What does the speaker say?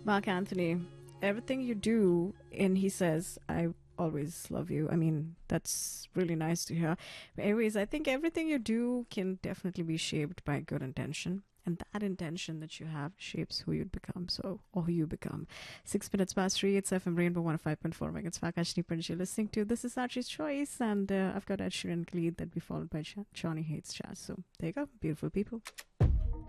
Mark Anthony, everything you do, and he says, I always love you. I mean, that's really nice to hear. But anyways, I think everything you do can definitely be shaped by good intention. And that intention that you have shapes who you'd become, or who you become. 6 minutes past 3, it's FM Rainbow 105.4 megahertz. Vakashni Panj, you're listening to This is Archie's Choice, and I've got Ed Sheeran Khalid that be followed by Johnny Hates Jazz. So there you go, beautiful people.